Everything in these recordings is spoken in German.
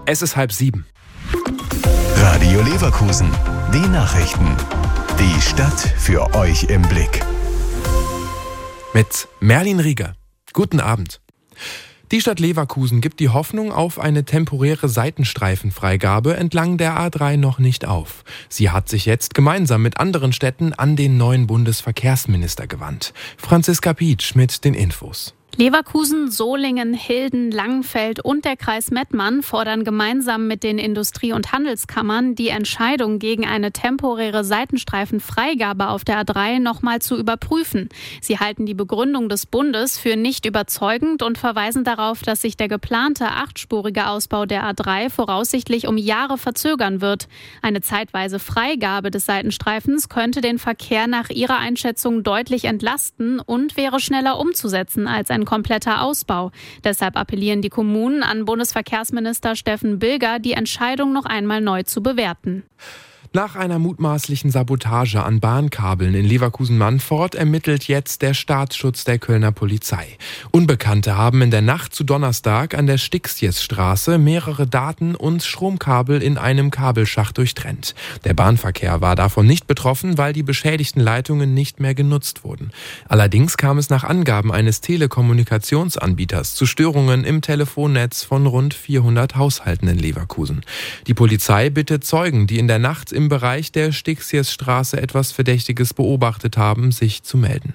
Es ist 6:30. Radio Leverkusen, die Nachrichten. Die Stadt für euch im Blick. Mit Merlin Rieger. Guten Abend. Die Stadt Leverkusen gibt die Hoffnung auf eine temporäre Seitenstreifenfreigabe entlang der A3 noch nicht auf. Sie hat sich jetzt gemeinsam mit anderen Städten an den neuen Bundesverkehrsminister gewandt. Franziska Pietsch mit den Infos. Leverkusen, Solingen, Hilden, Langenfeld und der Kreis Mettmann fordern gemeinsam mit den Industrie- und Handelskammern, die Entscheidung gegen eine temporäre Seitenstreifenfreigabe auf der A3 nochmal zu überprüfen. Sie halten die Begründung des Bundes für nicht überzeugend und verweisen darauf, dass sich der geplante 8-spurige Ausbau der A3 voraussichtlich um Jahre verzögern wird. Eine zeitweise Freigabe des Seitenstreifens könnte den Verkehr nach ihrer Einschätzung deutlich entlasten und wäre schneller umzusetzen als ein kompletter Ausbau. Deshalb appellieren die Kommunen an Bundesverkehrsminister Steffen Bilger, die Entscheidung noch einmal neu zu bewerten. Nach einer mutmaßlichen Sabotage an Bahnkabeln in Leverkusen-Mannfort ermittelt jetzt der Staatsschutz der Kölner Polizei. Unbekannte haben in der Nacht zu Donnerstag an der Stixiesstraße mehrere Daten- und Stromkabel in einem Kabelschacht durchtrennt. Der Bahnverkehr war davon nicht betroffen, weil die beschädigten Leitungen nicht mehr genutzt wurden. Allerdings kam es nach Angaben eines Telekommunikationsanbieters zu Störungen im Telefonnetz von rund 400 Haushalten in Leverkusen. Die Polizei bittet Zeugen, die in der Nacht im Bereich der Stixiesstraße etwas Verdächtiges beobachtet haben, sich zu melden.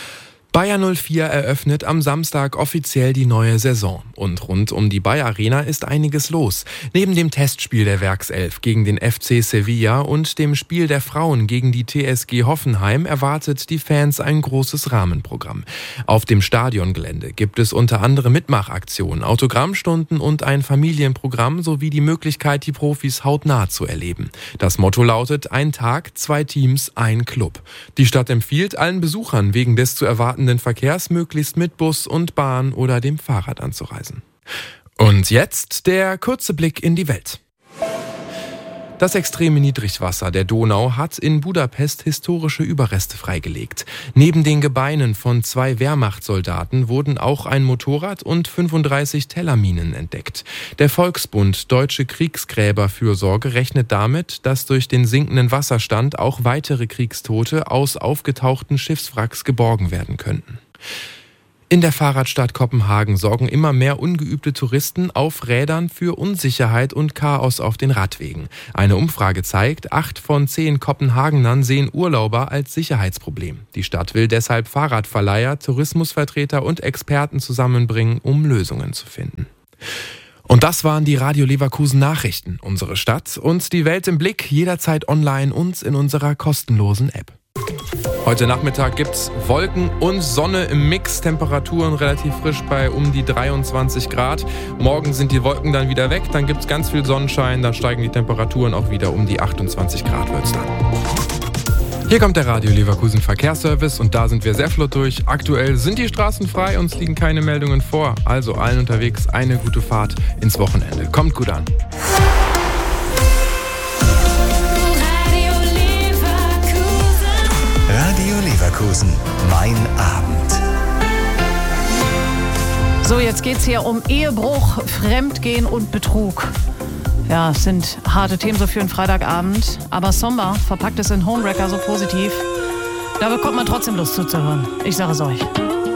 Bayer 04 eröffnet am Samstag offiziell die neue Saison. Und rund um die Bayer Arena ist einiges los. Neben dem Testspiel der Werkself gegen den FC Sevilla und dem Spiel der Frauen gegen die TSG Hoffenheim erwartet die Fans ein großes Rahmenprogramm. Auf dem Stadiongelände gibt es unter anderem Mitmachaktionen, Autogrammstunden und ein Familienprogramm sowie die Möglichkeit, die Profis hautnah zu erleben. Das Motto lautet: ein Tag, 2 Teams, ein Club. Die Stadt empfiehlt allen Besuchern wegen des zu erwartenden Verkehrs möglichst mit Bus und Bahn oder dem Fahrrad anzureisen. Und jetzt der kurze Blick in die Welt. Das extreme Niedrigwasser der Donau hat in Budapest historische Überreste freigelegt. Neben den Gebeinen von 2 Wehrmachtssoldaten wurden auch ein Motorrad und 35 Tellerminen entdeckt. Der Volksbund Deutsche Kriegsgräberfürsorge rechnet damit, dass durch den sinkenden Wasserstand auch weitere Kriegstote aus aufgetauchten Schiffswracks geborgen werden könnten. In der Fahrradstadt Kopenhagen sorgen immer mehr ungeübte Touristen auf Rädern für Unsicherheit und Chaos auf den Radwegen. Eine Umfrage zeigt, 8 von 10 Kopenhagenern sehen Urlauber als Sicherheitsproblem. Die Stadt will deshalb Fahrradverleiher, Tourismusvertreter und Experten zusammenbringen, um Lösungen zu finden. Und das waren die Radio Leverkusen Nachrichten. Unsere Stadt und die Welt im Blick, jederzeit online und in unserer kostenlosen App. Heute Nachmittag gibt's Wolken und Sonne im Mix, Temperaturen relativ frisch bei um die 23 Grad. Morgen sind die Wolken dann wieder weg, dann gibt's ganz viel Sonnenschein, dann steigen die Temperaturen auch wieder um die 28 Grad wird's dann. Hier kommt der Radio Leverkusen Verkehrsservice und da sind wir sehr flott durch. Aktuell sind die Straßen frei, uns liegen keine Meldungen vor. Also allen unterwegs eine gute Fahrt ins Wochenende. Kommt gut an. Radio Leverkusen, mein Abend. So, jetzt geht's hier um Ehebruch, Fremdgehen und Betrug. Ja, es sind harte Themen so für einen Freitagabend, aber Sommer verpackt es in Homewrecker so positiv. Da bekommt man trotzdem Lust zuzuhören. Ich sage es euch.